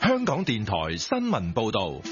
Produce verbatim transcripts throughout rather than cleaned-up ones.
香港電台新聞報道。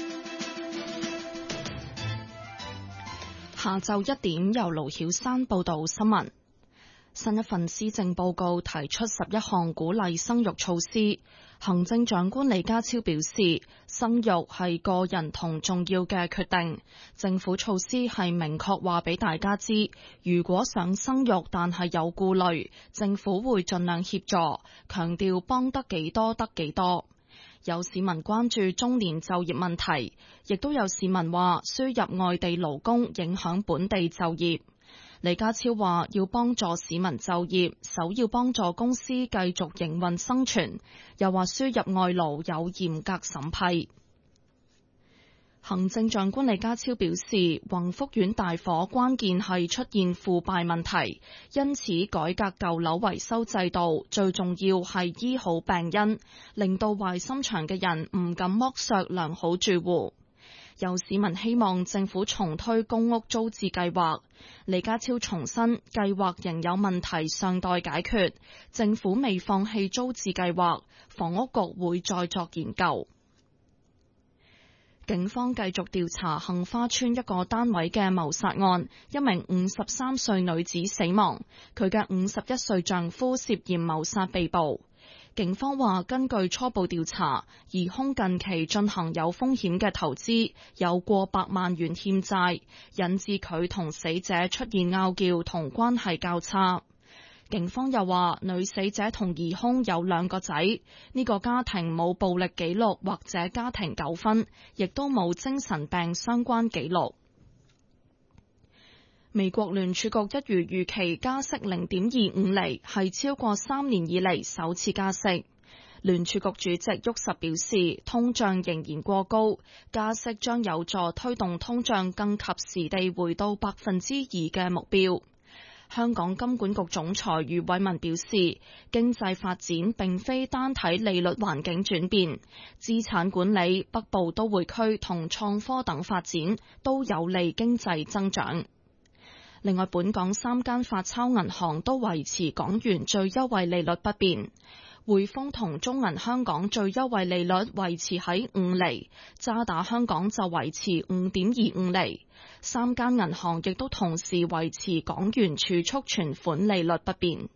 下晝一點，由盧曉珊報道新聞。新一份施政報告提出十一項鼓勵生育措施。行政長官李家超表示，生育係個人同重要嘅決定，政府措施係明確話俾大家知，如果想生育但係有顧慮，政府會盡量協助，強調幫得幾多得幾多。有市民關注中年就業問題，亦都有市民話輸入外地勞工影響本地就業。李家超話要幫助市民就業，首要幫助公司繼續營運生存，又話輸入外勞有嚴格審批。行政長官李家超表示，宏福苑大火關鍵係出現腐敗問題，因此改革舊樓維修制度，最重要係醫好病因，令到壞心腸嘅人唔敢剝削良好住戶。有市民希望政府重推公屋租置計劃，李家超重申計劃仍有問題尚待解決，政府未放棄租置計劃，房屋局會再作研究。警方繼續調查杏花邨一個單位嘅謀殺案，一名五十三歲女子死亡，佢嘅五十一歲丈夫涉嫌謀殺被捕。警方話，根據初步調查，疑兇近期進行有風險嘅投資，有過百萬元欠債，引致佢同死者出現拗撬同關係較差。警方又話，女死者同疑兇有兩個仔，呢個家庭冇暴力記錄或者家庭糾紛，亦都冇精神病相關記錄。美國聯儲局一如預期加息 零點二五厘，係超過三年以嚟首次加息。聯儲局主席沃什表示，通脹仍然過高，加息將有助推動通脹更及時地回到百分之二嘅目標。香港金管局總裁余偉文表示，經濟發展並非單睇利率環境轉變，資產管理、北部都會區同創科等發展都有利經濟增長。另外，本港三間發鈔銀行都維持港元最優惠利率不變，匯豐同中銀香港最優惠利率維持喺五厘，渣打香港就維持五點二五厘。三間銀行亦都同時維持港元儲蓄存款利率不變。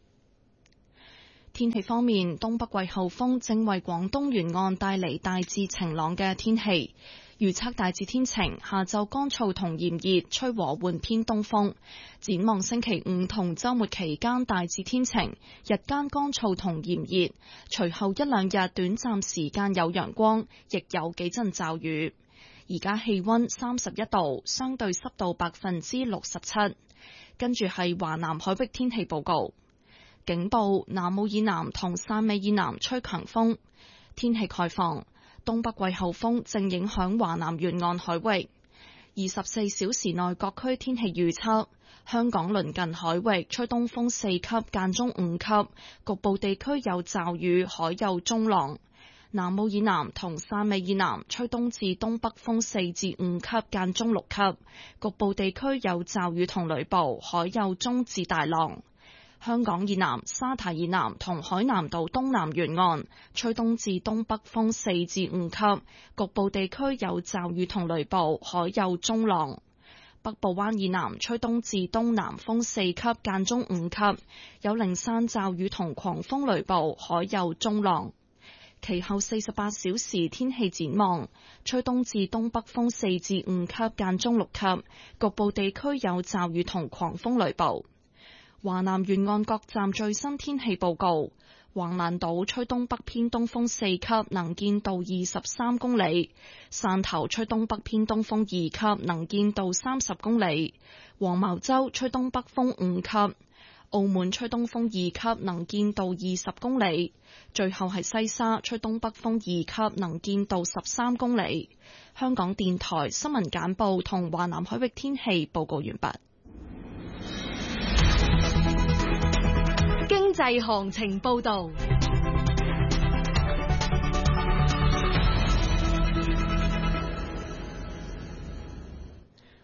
天氣方面，東北季候風正為廣東沿岸帶嚟大致晴朗嘅天氣。預測大致天晴，下晝乾燥同炎熱，吹和緩偏東風。展望星期五同週末期間大致天晴，日間乾燥同炎熱，隨後一兩日短暫時間有陽光，亦有幾陣驟雨。而家氣溫三十一度，相對濕度百分之六十七。跟住係華南海域天氣報告，警報：南澳以南同汕尾以南吹強風，天氣概況。東北季候風正影響華南沿岸海域，二十四小時內各區天氣預測：香港鄰近海域吹東風四級間中五級，局部地區有驟雨，海有中浪；南澳以南同汕尾以南吹東至東北風四至五級間中六級，局部地區有驟雨同雷暴，海有中至大浪。香港以南、沙堤以南同海南島東南沿岸吹東至東北風四至五級，局部地區有驟雨同雷暴，海有中浪。北部灣以南吹東至東南風四級間中五級，有零散驟雨同狂風雷暴，海有中浪。其後四十八小時天氣展望，吹東至東北風四至五級間中六級，局部地區有驟雨同狂風雷暴。華南沿岸各站最新天氣報告：橫瀾島吹東北偏東風四級，能見度二十三公里；汕頭吹東北偏東風二級，能見度三十公里；黃茅洲吹東北風五級；澳門吹東風二級，能見度二十公里；最後係西沙吹東北風二級，能見度十三公里。香港電台新聞簡報同華南海域天氣報告完畢。 經濟行情報道。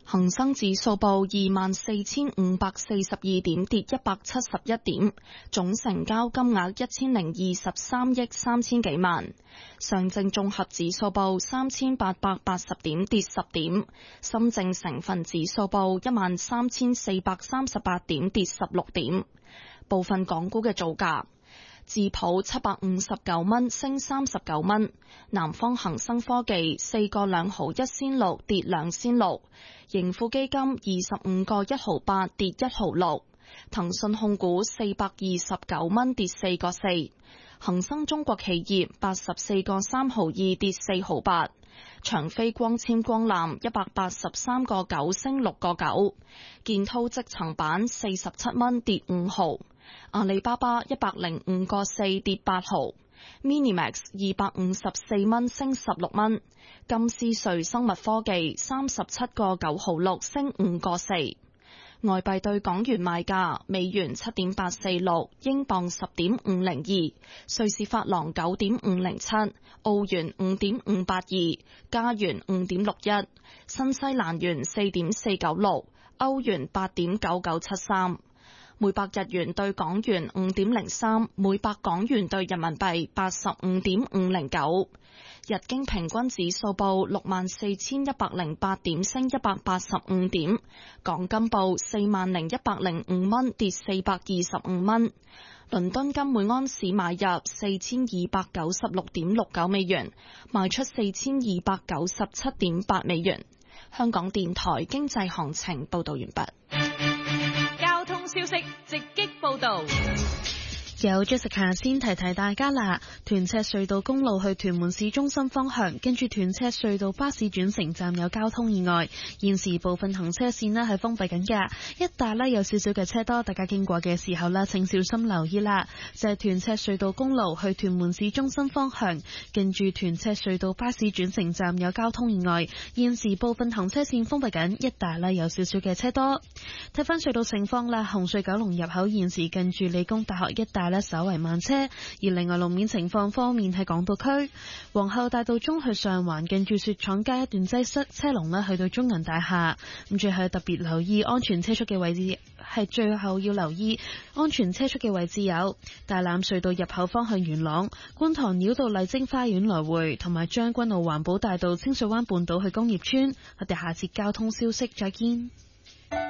恒生指數報二萬四千五百四十二點，跌一百七十一點，總成交金額一千零二十三億三千幾萬。上證綜合指數報三千八百八十點，跌十點。深證成分指數報一萬三千四百三十八點，跌十六點。部分港股嘅造價。智普七百五十九蚊，升三十九蚊。南方恒生科技四個兩毫一仙六，跌兩仙六。盈富基金二十五個一毫八，跌一毫六。騰訊控股四百二十九蚊，跌四個四。恒生中國企業八十四個三毫二，跌四毫八。長飛光纖光纜一百八十三個九，升六個九。建滔積層板四十七蚊，跌五毫。阿里巴巴一百零五個四，跌八毫。Minimax 二百五十四蚊，升十六蚊。金斯瑞生物科技三十七個九毫六，升五個四。外幣對港元賣價：美元七點八四六，英鎊十點五零二，瑞士法郎九點五零七，澳元五點五八二，加元五點六一，新西蘭元四點四九六，歐元八點九九七三。每百日元對港元五點零三，每百港元對人民幣八十五點五零九。日經平均指數報六萬四千一百零八點，升一百八十五點。港金報四萬零一百零五蚊，跌四百二十五蚊。倫敦金每安士買入四千二百九十六點六九美元，賣出四千二百九十七點八美元。香港電台經濟行情報道完畢。 消息直擊報道。 有 Jessica 先提提大家啦，屯赤隧道公路去屯門市中心方向，跟住屯赤隧道巴士轉乘站有交通意外，現時部分行車線呢係封閉緊㗎，一帶呢有少少嘅車多，大家經過嘅時候呢請小心留意啦。就係屯赤隧道公路去屯門市中心方向，跟住屯赤隧道巴士轉乘站有交通意外，現時部分行車線封閉緊，一帶呢有少少嘅車多。睇翻隧道情況啦，紅隧九龍入口現時近住理工大學一帶呢稍為慢車，而另外路面情況方面喺港島區皇后大道中去上環近住雪廠街一段擠塞車龍呢去到中銀大廈。咁最後特別留意安全車速嘅位置，係最後要留意安全車速嘅位置有大欖隧道入口方向元朗、觀塘繞道麗晶花園來回，同埋將軍澳環保大道清水灣半島去工業村。我哋下節交通消息再見。